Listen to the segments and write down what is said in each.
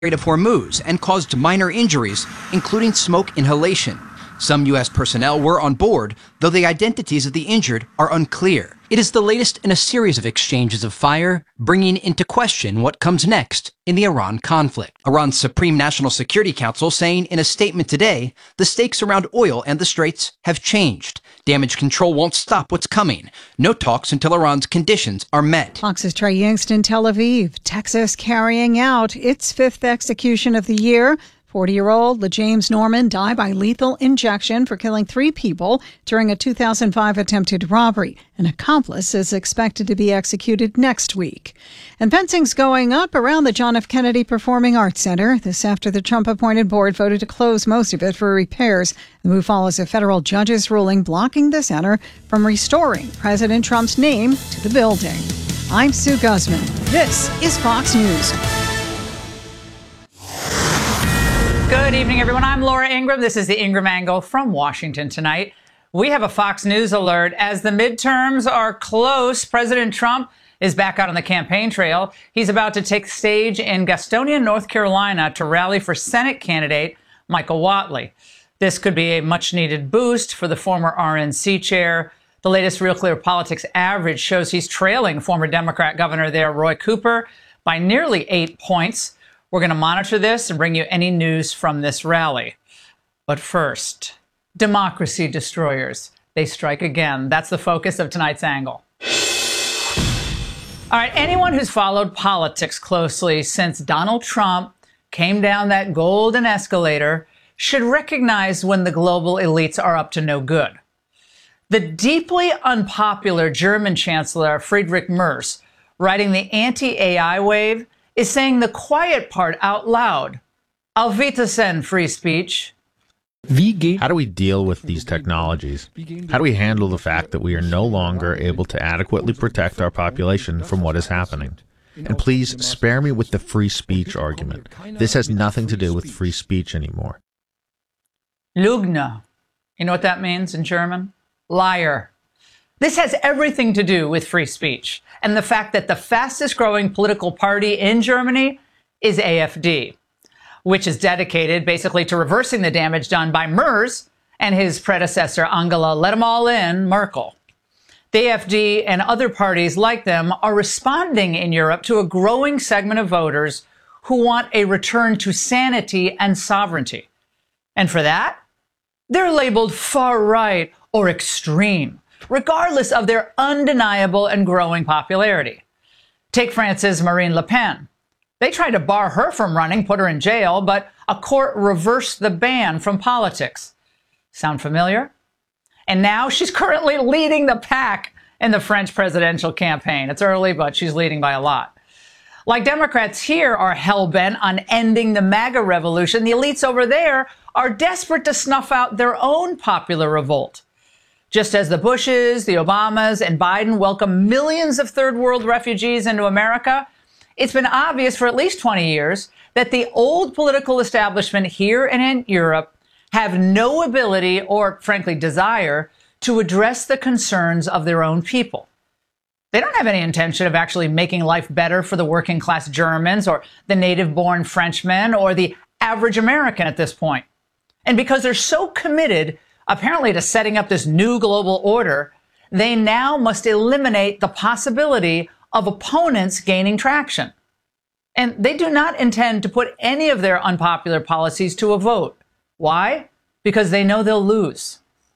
Strait of Hormuz and caused minor injuries, including smoke inhalation. Some U.S. personnel were on board, though the identities of the injured are unclear. It is the latest in a series of exchanges of fire, bringing into question what comes next in the Iran conflict. Iran's Supreme National Security Council saying in a statement today, the stakes around oil and the Straits have changed. Damage control won't stop what's coming. No talks until Iran's conditions are met. Fox's Trey Yingst in Tel Aviv, Texas, carrying out its fifth execution of the year. 40-year-old LeJames Norman died by lethal injection for killing 3 people during a 2005 attempted robbery. An accomplice is expected to be executed next week. And fencing's going up around the John F. Kennedy Performing Arts Center. This after the Trump-appointed board voted to close most of it for repairs. The move follows a federal judge's ruling blocking the center from restoring President Trump's name to the building. I'm Sue Guzman. This is Fox News. Good evening, everyone. I'm Laura Ingraham. This is the Ingraham Angle from Washington tonight. We have a Fox News alert. As the midterms are close, President Trump is back out on the campaign trail. He's about to take stage in Gastonia, North Carolina, to rally for Senate candidate Michael Whatley. This could be a much-needed boost for the former RNC chair. The latest Real Clear Politics average shows he's trailing former Democrat governor there, Roy Cooper, by nearly 8 points. We're going to monitor this and bring you any news from this rally. But first, democracy destroyers. They strike again. That's the focus of tonight's angle. All right, anyone who's followed politics closely since Donald Trump came down that golden escalator should recognize when the global elites are up to no good. The deeply unpopular German Chancellor Friedrich Merz, riding the anti-AI wave, is saying the quiet part out loud. Auf Wiedersehen, free speech. How do we deal with these technologies? How do we handle the fact that we are no longer able to adequately protect our population from what is happening? And please spare me with the free speech argument. This has nothing to do with free speech anymore. Lügner. You know what that means in German? Liar. This has everything to do with free speech and the fact that the fastest growing political party in Germany is AfD, which is dedicated basically to reversing the damage done by Merz and his predecessor, Angela let 'em all in, Merkel. The AfD and other parties like them are responding in Europe to a growing segment of voters who want a return to sanity and sovereignty. And for that, they're labeled far right or extreme, regardless of their undeniable and growing popularity. Take France's Marine Le Pen. They tried to bar her from running, put her in jail, but a court reversed the ban from politics. Sound familiar? And now she's currently leading the pack in the French presidential campaign. It's early, but she's leading by a lot. Like Democrats here are hell-bent on ending the MAGA revolution, the elites over there are desperate to snuff out their own popular revolt. Just as the Bushes, the Obamas, and Biden welcome millions of third world refugees into America, it's been obvious for at least 20 years that the old political establishment here and in Europe have no ability or, frankly, desire to address the concerns of their own people. They don't have any intention of actually making life better for the working class Germans or the native-born Frenchmen or the average American at this point. And because they're so committed, apparently, to setting up this new global order, they now must eliminate the possibility of opponents gaining traction. And they do not intend to put any of their unpopular policies to a vote. Why? Because they know they'll lose.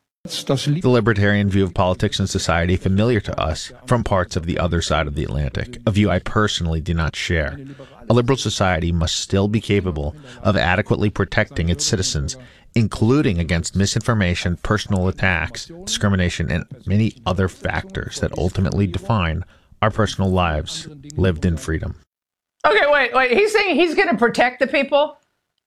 The libertarian view of politics and society familiar to us from parts of the other side of the Atlantic, a view I personally do not share. A liberal society must still be capable of adequately protecting its citizens, including against misinformation, personal attacks, discrimination, and many other factors that ultimately define our personal lives lived in freedom. Okay, wait. He's saying he's going to protect the people?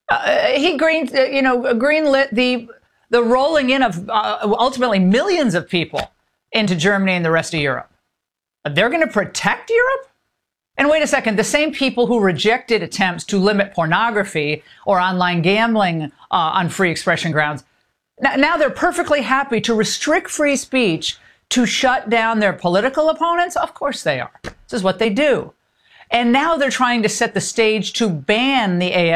He greenlit the rolling in of ultimately millions of people into Germany and the rest of Europe. They're going to protect Europe? And wait a second, the same people who rejected attempts to limit pornography or online gambling on free expression grounds, now they're perfectly happy to restrict free speech to shut down their political opponents? Of course they are. This is what they do. And now they're trying to set the stage to ban the